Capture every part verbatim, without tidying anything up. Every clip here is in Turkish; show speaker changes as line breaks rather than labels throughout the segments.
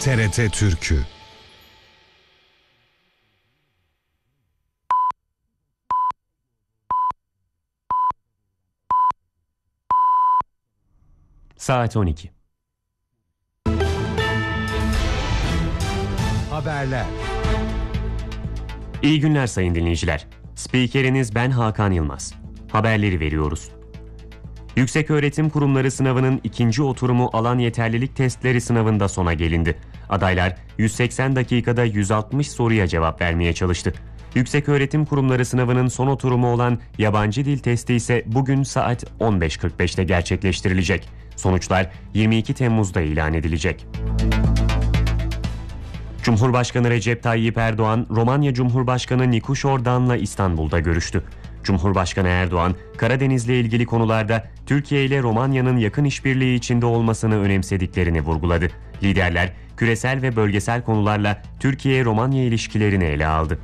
T R T Türkü.
Saat on iki.
Haberler.
İyi günler sayın dinleyiciler. Spikeriniz ben Hakan Yılmaz. Haberleri veriyoruz. Yükseköğretim Kurumları sınavının ikinci oturumu alan yeterlilik testleri sınavında sona gelindi. Adaylar yüz seksen dakikada yüz altmış soruya cevap vermeye çalıştı. Yükseköğretim Kurumları sınavının son oturumu olan yabancı dil testi ise bugün saat on beş kırk beşte gerçekleştirilecek. Sonuçlar yirmi iki Temmuz'da ilan edilecek. Cumhurbaşkanı Recep Tayyip Erdoğan, Romanya Cumhurbaşkanı Nikuş Ordan'la İstanbul'da görüştü. Cumhurbaşkanı Erdoğan, Karadeniz'le ilgili konularda Türkiye ile Romanya'nın yakın işbirliği içinde olmasını önemsediklerini vurguladı. Liderler, küresel ve bölgesel konularla Türkiye-Romanya ilişkilerini ele aldı.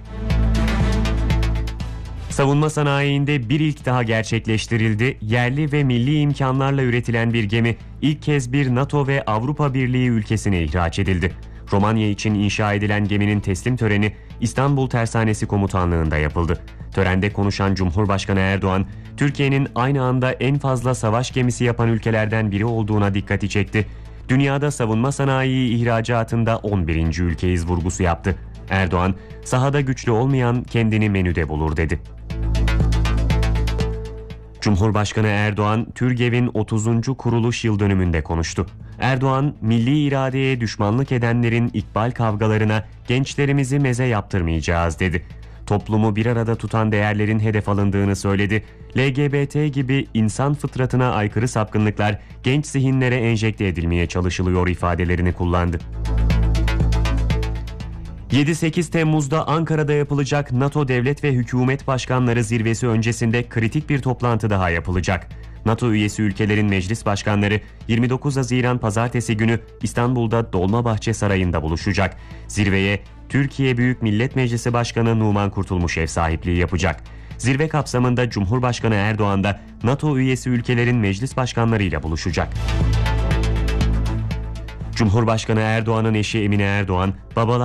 Savunma sanayiinde bir ilk daha gerçekleştirildi. Yerli ve milli imkanlarla üretilen bir gemi ilk kez bir NATO ve Avrupa Birliği ülkesine ihraç edildi. Romanya için inşa edilen geminin teslim töreni İstanbul Tersanesi Komutanlığı'nda yapıldı. Törende konuşan Cumhurbaşkanı Erdoğan, Türkiye'nin aynı anda en fazla savaş gemisi yapan ülkelerden biri olduğuna dikkati çekti. Dünyada savunma sanayi ihracatında on birinci ülkeyiz vurgusu yaptı. Erdoğan, sahada güçlü olmayan kendini menüde bulur dedi. Cumhurbaşkanı Erdoğan, TÜRGEV'in otuzuncu kuruluş yıl dönümünde konuştu. Erdoğan, milli iradeye düşmanlık edenlerin ikbal kavgalarına gençlerimizi meze yaptırmayacağız dedi. Toplumu bir arada tutan değerlerin hedef alındığını söyledi. L G B T gibi insan fıtratına aykırı sapkınlıklar genç zihinlere enjekte edilmeye çalışılıyor ifadelerini kullandı. yedi sekiz Temmuz'da Ankara'da yapılacak NATO Devlet ve Hükümet Başkanları Zirvesi öncesinde kritik bir toplantı daha yapılacak. NATO üyesi ülkelerin meclis başkanları yirmi dokuz Haziran Pazartesi günü İstanbul'da Dolmabahçe Sarayı'nda buluşacak. Zirveye Türkiye Büyük Millet Meclisi Başkanı Numan Kurtulmuş ev sahipliği yapacak. Zirve kapsamında Cumhurbaşkanı Erdoğan da NATO üyesi ülkelerin meclis başkanlarıyla buluşacak. Cumhurbaşkanı Erdoğan'ın eşi Emine Erdoğan, babalar